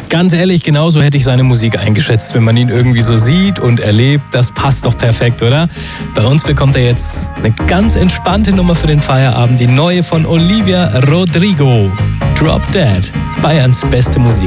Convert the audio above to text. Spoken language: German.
Ganz ehrlich, genauso hätte ich seine Musik eingeschätzt, wenn man ihn irgendwie so sieht und erlebt. Das passt doch perfekt, oder? Bei uns bekommt er jetzt eine ganz entspannte Nummer für den Feierabend. Die neue von Olivia Rodrigo. Drop Dead. Bayerns beste Musik.